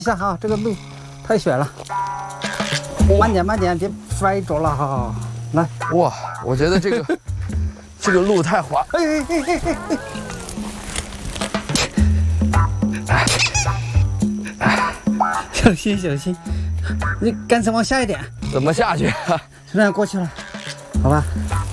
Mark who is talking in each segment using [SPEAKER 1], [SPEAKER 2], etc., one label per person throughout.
[SPEAKER 1] 一下哈，这个路太险了，慢点慢点，别摔着了哈。来，
[SPEAKER 2] 哇，我觉得这个这个路太滑。
[SPEAKER 1] 小心小心，你杆子往下一点。
[SPEAKER 2] 怎么下去啊？
[SPEAKER 1] 就这样过去了，好吧？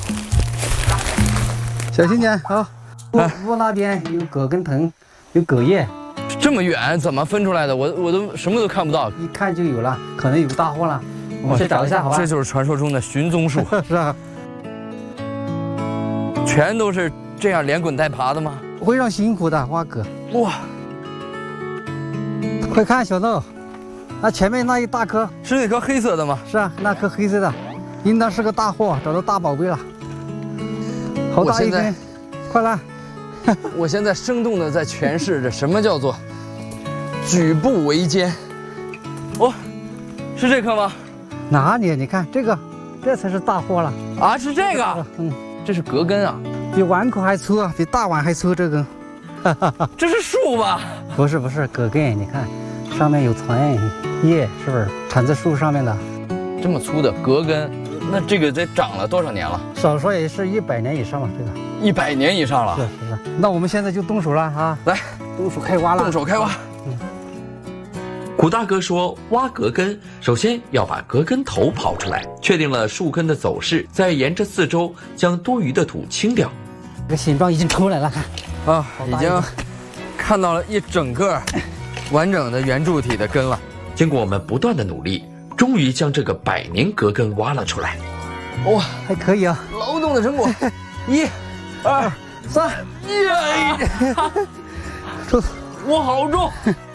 [SPEAKER 1] 小心点，好。路那边有葛根藤，有葛叶。
[SPEAKER 2] 这么远怎么分出来的？我都什么都看不到，
[SPEAKER 1] 一看就有了，可能有大货了。我们去找一下，好吧？
[SPEAKER 2] 这就是传说中的寻踪术，
[SPEAKER 1] 是啊，
[SPEAKER 2] 全都是这样连滚带爬的吗？
[SPEAKER 1] 非常辛苦的挖葛。
[SPEAKER 2] 哇！
[SPEAKER 1] 快看小豆，那前面那一大颗
[SPEAKER 2] 是那颗黑色的吗？
[SPEAKER 1] 是啊，那颗黑色的，应当是个大货，找到大宝贝了。好大一根，快来！
[SPEAKER 2] 我现在生动的在诠释着什么叫做举步维艰。哦，是这颗吗？
[SPEAKER 1] 哪里？你看这个，这才是大货了
[SPEAKER 2] 啊！是这个，这是葛根啊，
[SPEAKER 1] 比碗口还粗啊，比大碗还粗这根。
[SPEAKER 2] 这是树吧？
[SPEAKER 1] 不是不是，葛根，你看上面有团叶，是不是缠在树上面的？
[SPEAKER 2] 这么粗的葛根，那这个得长了多少年了？
[SPEAKER 1] 少说也是100年以上了，这个。
[SPEAKER 2] 100年以上了，
[SPEAKER 1] 是。那我们现在就动手了啊！
[SPEAKER 2] 来，
[SPEAKER 1] 动手开挖了。
[SPEAKER 2] 动手开挖。
[SPEAKER 3] 古大哥说，挖葛根首先要把葛根头刨出来，确定了树根的走势，再沿着四周将多余的土清掉。
[SPEAKER 1] 这个形状已经出来了，看
[SPEAKER 2] 啊，已经看到了一整个完整的圆柱体的根了。
[SPEAKER 3] 经过我们不断的努力，终于将这个100年葛根挖了出来。
[SPEAKER 2] 哇，
[SPEAKER 1] 还可以啊！
[SPEAKER 2] 劳动的成果，1、2、3，耶！我好重。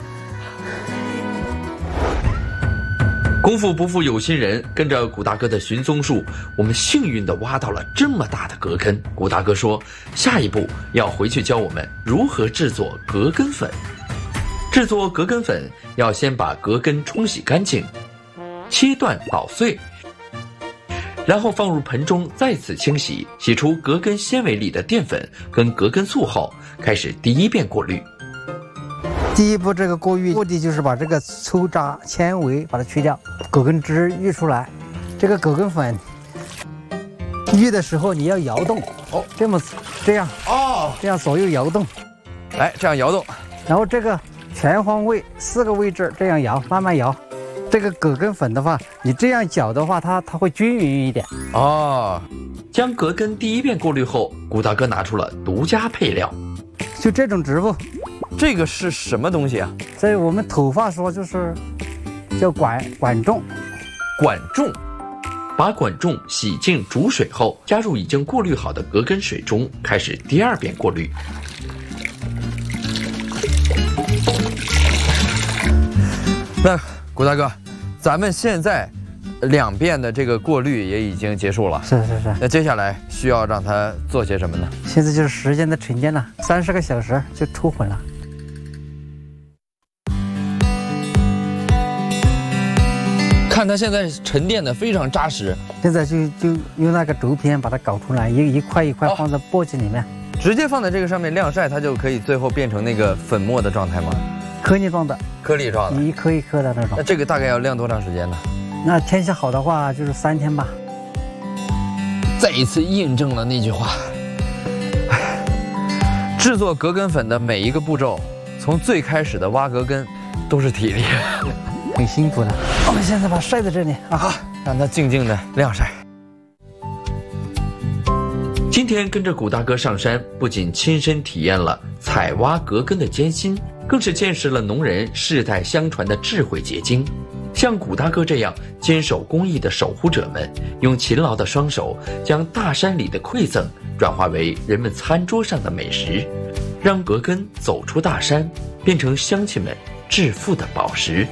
[SPEAKER 3] 功夫不负有心人，跟着古大哥的寻踪术，我们幸运地挖到了这么大的葛根。古大哥说，下一步要回去教我们如何制作葛根粉。制作葛根粉要先把葛根冲洗干净，切断捣碎，然后放入盆中再次清洗，洗出葛根纤维里的淀粉跟葛根素后，开始第一遍过滤。
[SPEAKER 1] 第一步，这个过滤目的就是把这个粗渣纤维把它去掉，葛根汁滤出来。这个葛根粉滤的时候你要摇动，哦，这样哦，这样左右摇动，
[SPEAKER 2] 来这样摇动，
[SPEAKER 1] 然后这个全方位4个位置这样摇，慢慢摇。这个葛根粉的话，你这样搅的话，它会均匀一点。
[SPEAKER 2] 哦，
[SPEAKER 3] 将葛根第一遍过滤后，古大哥拿出了独家配料，
[SPEAKER 1] 就这种植物。
[SPEAKER 2] 这个是什么东西啊？
[SPEAKER 1] 在我们土话说就是叫管仲。
[SPEAKER 2] 管仲，
[SPEAKER 3] 把管仲洗净煮水后，加入已经过滤好的葛根水中，开始第2遍过滤。
[SPEAKER 2] 那古大哥，咱们现在2遍的这个过滤也已经结束了。
[SPEAKER 1] 是。
[SPEAKER 2] 那接下来需要让它做些什么呢？
[SPEAKER 1] 现在就是时间的沉淀了，30个小时就出混了。
[SPEAKER 2] 看它现在沉淀的非常扎实，
[SPEAKER 1] 现在就用那个竹片把它搞出来，一块一块放在簸箕里面，
[SPEAKER 2] 直接放在这个上面晾晒，它就可以最后变成那个粉末的状态吗？
[SPEAKER 1] 颗粒状的，
[SPEAKER 2] 颗粒状的，
[SPEAKER 1] 一颗一颗的那种。
[SPEAKER 2] 那这个大概要晾多长时间呢？
[SPEAKER 1] 那天气好的话就是3天吧。
[SPEAKER 2] 再一次印证了那句话：制作葛根粉的每一个步骤，从最开始的挖葛根，都是体力，
[SPEAKER 1] 很辛苦的。我们现在把它晒在这里啊，
[SPEAKER 2] 让它静静的晾晒。
[SPEAKER 3] 今天跟着古大哥上山，不仅亲身体验了采挖葛根的艰辛，更是见识了农人世代相传的智慧结晶。像古大哥这样坚守工艺的守护者们，用勤劳的双手将大山里的馈赠转化为人们餐桌上的美食，让葛根走出大山，变成乡亲们致富的宝石。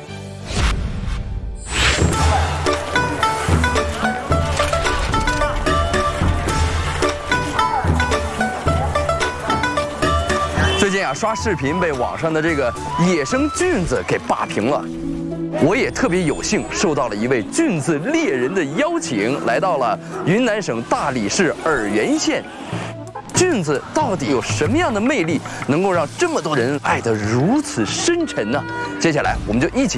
[SPEAKER 2] 最近啊，刷视频被网上的这个野生菌子给霸屏了。我也特别有幸受到了一位菌子猎人的邀请，来到了云南省大理市洱源县。菌子到底有什么样的魅力，能够让这么多人爱得如此深沉呢？接下来我们就一起